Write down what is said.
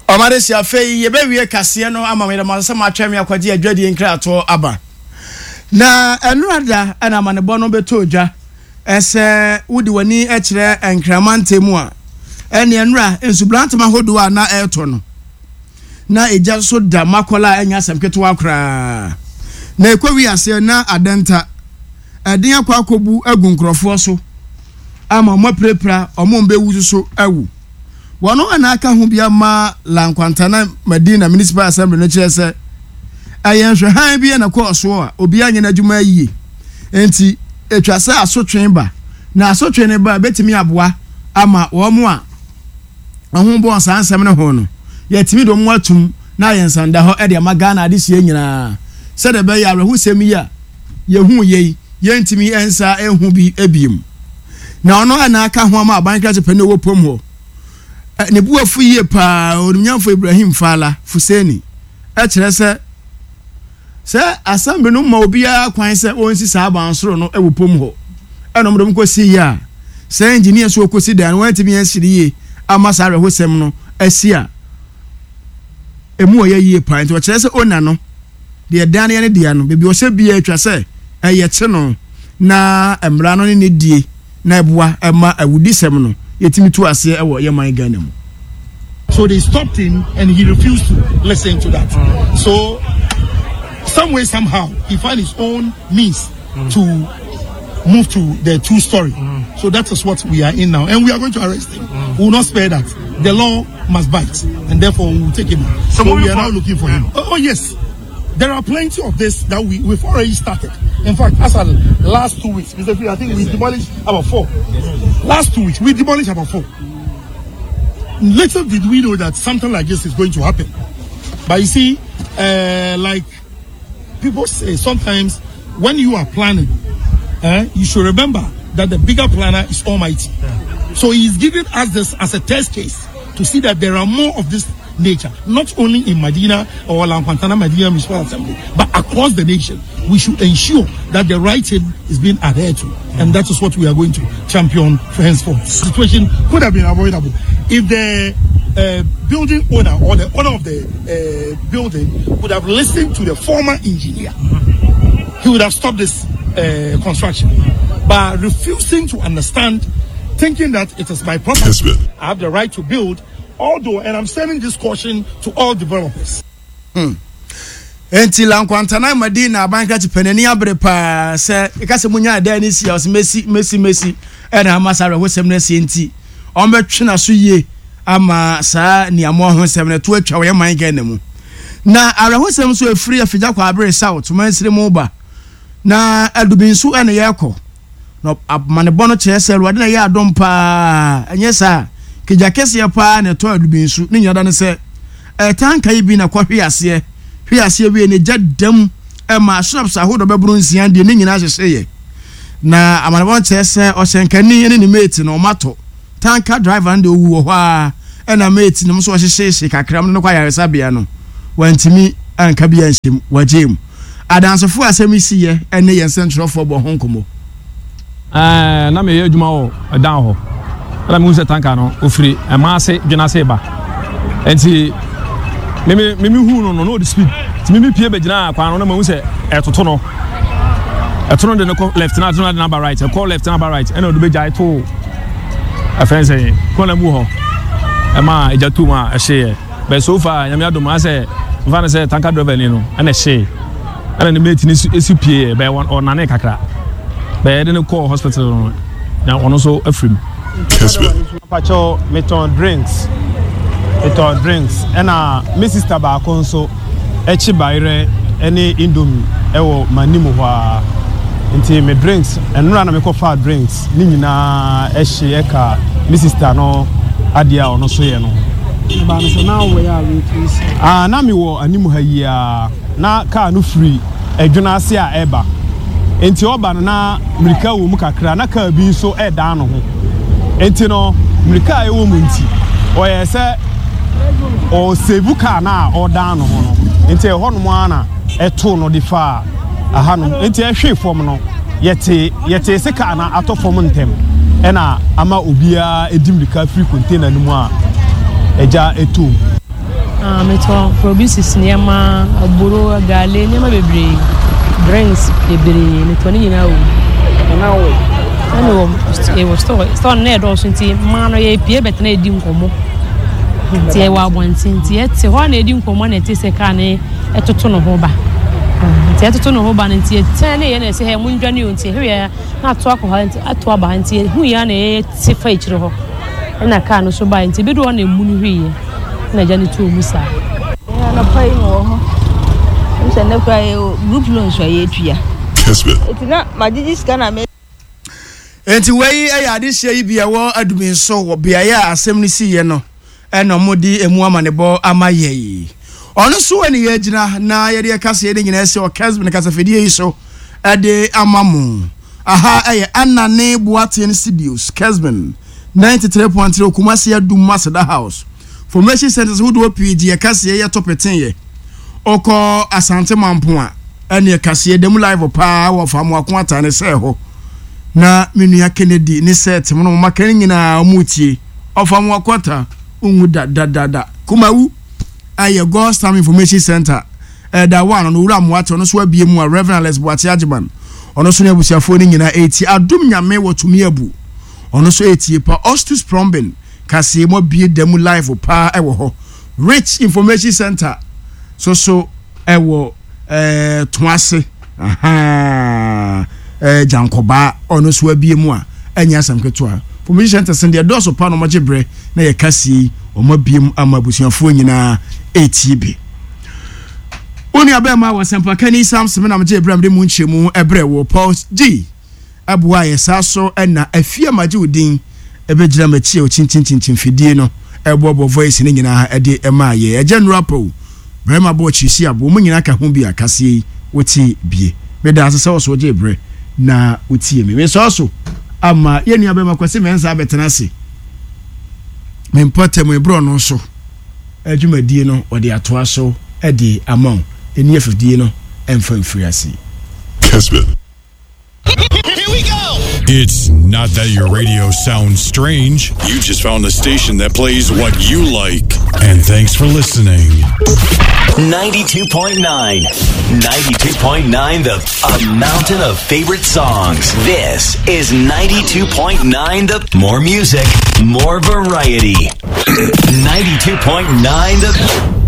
Omadesi afei ye be wie kase no ama me da ma sama atwa me akwaje adwadi nkrato aba na enrada ana manebo no beto odwa ese wudi wani ekire enkramantemu a ene enra ensublantema hodo a na eto no na eja so da makola enya semketo akra na ekwawi ase na adenta eden akwa akobu agu nkrofo so ama mo prepra omo mbe wuzu so awu wono anaka hu bia ma Lankwantana Medina Municipal Assembly no chese ayenhwe han bia na ko so a obi anye na dwuma yie enti etwase asotwen ba na asotwen ne ba betimi aboa ama wo mo a ho bo san nsem ne ho no yetimi do mo atum na yensanda ho e de magana adesie nyina se de be ya rehu semi ya yehu yei yentimi ensa ehu bi ebiem na ono anaka ho ma abanka chepene wo pom ho ne buafu yie pa onumnyamfo Ibrahim Fala Fuseni e kire se assembly no ma obia kwan se onsi saba ansoro no e wo pom ho enom dom kosi ya se engineer so kosi dan wantimi ansiriye amasare hosem no asia emu oye yie pa nti o kire se ona no de dan ye ne dia no bebi o se bia atwa se eye che no na emra no ne die na eboa ema awudisem no yetimi tu ase e wo ye man Ghana mu. So they stopped him and he refused to listen to that. So some way somehow he found his own means to move to the true story. So that is what we are in now, and we are going to arrest him. We will not spare that. The law must bite, and therefore we will take him. So we are now looking for him. Oh yes, there are plenty of this that we've already started. In fact, as of last 2 weeks, Mr. P, I think we demolished about 4. Last 2 weeks we demolished about 4. Little did we know that something like this is going to happen. But you see, like people say, sometimes when you are planning, you should remember that the bigger planner is Almighty. So he is giving us this as a test case to see that there are more of this nature, not only in Medina or Lankwantana Medina Municipal Assembly, but across the nation. We should ensure that the right thing is being adhered to, and that is what we are going to champion for henceforth. The situation could have been avoidable if the building owner or the owner of the building would have listened to the former engineer. He would have stopped this construction. But refusing to understand, thinking that it is my property, I have the right to build, although, and I'm sending this caution to all developers. Enti Lankwantana Medina abanka chipeneni abrepa se ikase munya da ni sia o Messi e na amasare hosem na se enti on betwe na so yie ama saa niamo hosem na to atwa we man Ghana mu na ara hosem so afiri afija kwa abre south mansire mu ba na adubinsu ene yeko no manebo no chese ruade na ya adom pa enye sa kejakese pa na to adubinsu ni nyada ne se tanka yi bi na kwahwe ase hwiase wie ne jadam ma shops ahodo bebru nsian de ne nyina hyehye na amanebo chese o hyenkani ne mate no mato tanka driver nde owu ho a na mate no so hyehye kakram no kwa yaresa bia no wantimi anka bia nhyem wajem adansofo asemisi ye ene yen central for bo honkomo na me adwuma wo dan ho na me hu se tanka no ofiri emase dwenase ba enti me hu no the speed ti me pie begina kwa no na me hu se etoto no de no left na to number right call left number right and do beja to afense ko na mu ho e ma ejatu ma ehye but so far nyame adoma se mfa na se tanka driver ni no na ehye ana ne mate ni esi pie be on na ne kakra be de no call hospital na ono so afrim pacho meton drinks and my sister ba konso echi bayre any indomie ewo manimu hwa nti me drinks enura na me kofa drinks ni nyina ehye eka my sister no adia ono so ye no ba no so na wo ya we please na me wo animu ha yi a na car no free adwuna ase a eba nti oba no na mirika wo mu kakra na car bi so e da no ho nti no mirika e wo mu nti o ye se o sebuka na o da no ho no nti e ho no ana eto no de fa aha no nti e hwe fom no yete seka na atofom ntem e na ama obia edim de ka free container no mu a eja etum meto produces niema aburo gale niema bebre drinks bebre meto ni nyina o na o ano e was store na do so nti ma no ye pie betena edi nkomo nti e wa bonti nti e te ho na edi nkomo na te se ka ne etoto no ho ba nti etoto no ho ba nti e ten ne ye na se he mu ndwane o nti he ya na ato akọ nti ato aba nti hu ya na ye te fa ichire ho na ka no so ba nti be do na emu ni hwe na jani tu musa na pai no ho nse na kwa group loan so ye tua etina majiji scanner me enti wei ade hye yi bia wo adumi so wo bia ya asem ni siye no eno modi emu amanebo amaye ono so eni ye gina na ye de kase ye de nyina se o Kesben kase fedie yi so ade amamu aha anane Boateng Studios Kesben 93.3 Kumasi Adum Masada House Formation Centers who do PG ye kase ye topeten ye oko Asante Mampo a ene kase ye dem live pa wo fa mo akwata ne se ho na menua Kennedy ni set mo no makani nyina omutie ofa mo akwata ungu da kumawu aye God's Time Information Center da one no wura mo ato no so abie mu a Reverend Alex Boateng Ajiman ono so ne abusiafo ni nyina eti adum nyame wotumi abu ono so eti pa Ostus Prombin kase mo bie dem live pa ewo ho Rich Information Center so ewo Twase aha Jankoba ono so abie mu a anya samketo Information Center sende do so pa no magebre na ye kase o mabiem amabusiafo nyina eti Oni abema wasempa kani Samson na mje Abraham de munchemu ebre wo Paul G abua yesaso na afia maje odin ebegira machi o chinchin fidie no ebobo voice ni nyina ede ema ye general po brema bo chisi abo mu nyina ka ho bi akase woti bie me da asese wo so je ebre na utie me so ama ye ni abema kwase mensa betena se me importem ebro no so adwumadie no ode atoa so ede amount eni afidie no emfa mfriasi Kesben. Here we go. It's not that your radio sounds strange. You just found the station that plays what you like. And thanks for listening. 92.9. 92.9, a mountain of favorite songs. This is 92.9, the more music, more variety. 92.9, the